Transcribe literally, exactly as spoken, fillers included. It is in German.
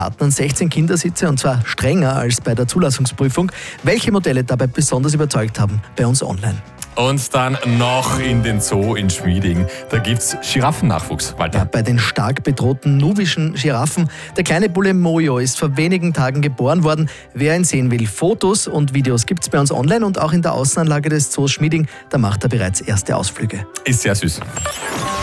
Partnern sechzehn Kindersitze und zwar strenger als bei der Zulassungsprüfung. Welche Modelle dabei besonders überzeugt haben, bei uns online. Und dann noch in den Zoo in Schmieding. Da gibt's Giraffennachwuchs. Walter. Ja, bei den stark bedrohten nubischen Giraffen. Der kleine Bulle Mojo ist vor wenigen Tagen geboren worden. Wer ihn sehen will, Fotos und Videos gibt's bei uns online und auch in der Außenanlage des Zoos Schmieding. Da macht er bereits erste Ausflüge. Ist sehr süß.